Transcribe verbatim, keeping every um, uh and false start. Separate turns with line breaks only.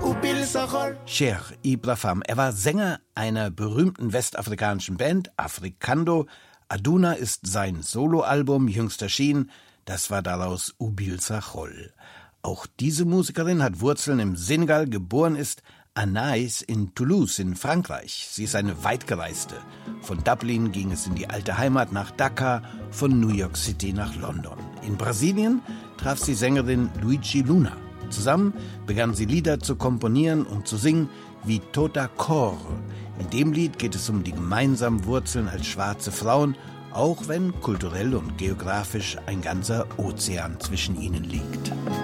Cheikh Ibrahim, er war Sänger einer berühmten westafrikanischen Band, Afrikando. Aduna ist sein Soloalbum, jüngst erschienen. Das war daraus Ubil Sachol. Auch diese Musikerin hat Wurzeln im Senegal, geboren ist Anaïs in Toulouse in Frankreich. Sie ist eine weitgereiste. Von Dublin ging es in die alte Heimat nach Dakar, von New York City nach London. In Brasilien traf sie Sängerin Luigi Luna. Zusammen begann sie Lieder zu komponieren und zu singen wie Tota Cor. In dem Lied geht es um die gemeinsamen Wurzeln als schwarze Frauen, auch wenn kulturell und geografisch ein ganzer Ozean zwischen ihnen liegt.